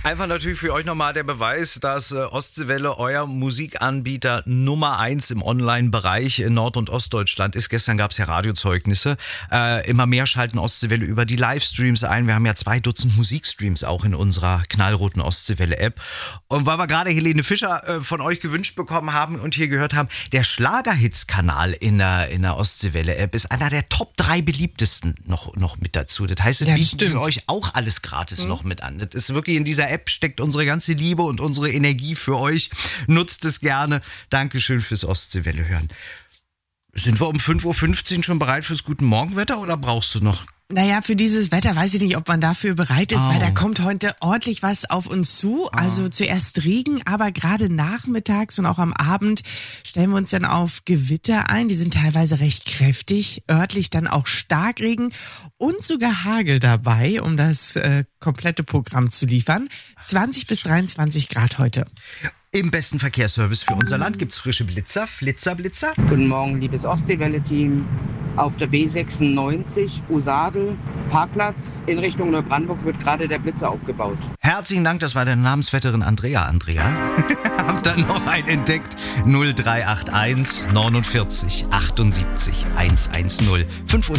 Einfach natürlich für euch nochmal der Beweis, dass Ostseewelle euer Musikanbieter Nummer 1 im Online-Bereich in Nord- und Ostdeutschland ist. Gestern gab es ja Radiozeugnisse. Immer mehr schalten Ostseewelle über die Livestreams ein. Wir haben ja 2 Dutzend Musikstreams auch in unserer knallroten Ostseewelle-App. Und weil wir gerade Helene Fischer von euch gewünscht bekommen haben und hier gehört haben, der Schlagerhits-Kanal in der Ostseewelle-App ist einer der Top 3 beliebtesten noch mit dazu. Das heißt, es bieten für euch auch alles gratis noch mit an. Das ist wirklich in dieser App steckt unsere ganze Liebe und unsere Energie für euch. Nutzt es gerne. Dankeschön fürs Ostseewelle hören. Sind wir um 5.15 Uhr schon bereit fürs Guten Morgenwetter oder brauchst du noch? Naja, für dieses Wetter weiß ich nicht, ob man dafür bereit ist, weil da kommt heute ordentlich was auf uns zu. Also zuerst Regen, aber gerade nachmittags und auch am Abend stellen wir uns dann auf Gewitter ein. Die sind teilweise recht kräftig, örtlich dann auch Starkregen und sogar Hagel dabei, um das komplette Programm zu liefern. 20 bis 23 Grad heute. Im besten Verkehrsservice für unser Land gibt's frische Blitzer. Blitzer. Guten Morgen, liebes Ostseewelle-Team. Auf der B96 Usadel, Parkplatz in Richtung Neubrandenburg wird gerade der Blitzer aufgebaut. Herzlichen Dank, das war der Namensvetterin Andrea. Habt dann noch einen entdeckt. 0381 49 78 110. 5:06